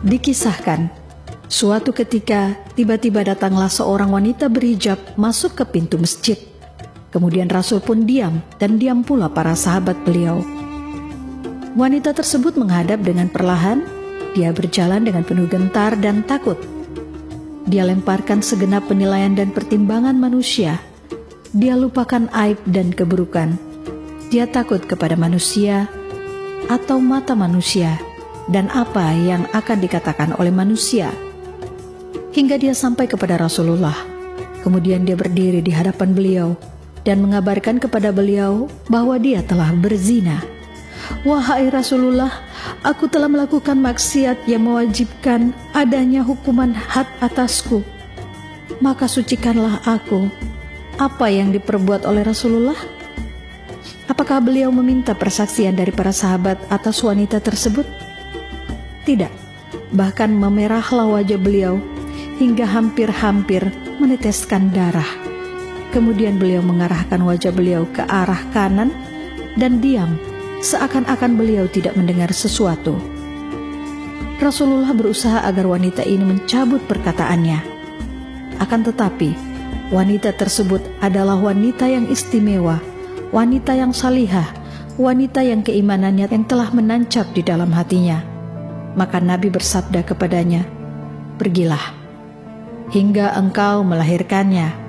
Dikisahkan, suatu ketika tiba-tiba datanglah seorang wanita berhijab masuk ke pintu masjid. Kemudian Rasul pun diam, dan diam pula para sahabat beliau. Wanita tersebut menghadap dengan perlahan. Dia berjalan dengan penuh gentar dan takut. Dia lemparkan segenap penilaian dan pertimbangan manusia. Dia lupakan aib dan keburukan. Dia takut kepada manusia atau mata manusia dan apa yang akan dikatakan oleh manusia. Hingga dia sampai kepada Rasulullah. Kemudian dia berdiri di hadapan beliau dan mengabarkan kepada beliau bahwa dia telah berzina. Wahai Rasulullah, aku telah melakukan maksiat yang mewajibkan adanya hukuman had atasku. Maka sucikanlah aku. Apa yang diperbuat oleh Rasulullah? Apakah beliau meminta persaksian dari para sahabat atas wanita tersebut? Tidak, bahkan memerahlah wajah beliau hingga hampir-hampir meneteskan darah. Kemudian beliau mengarahkan wajah beliau ke arah kanan dan diam, seakan-akan beliau tidak mendengar sesuatu. Rasulullah berusaha agar wanita ini mencabut perkataannya. Akan tetapi, wanita tersebut adalah wanita yang istimewa, wanita yang salihah, wanita yang keimanannya yang telah menancap di dalam hatinya. Maka Nabi bersabda kepadanya, "Pergilah, hingga engkau melahirkannya."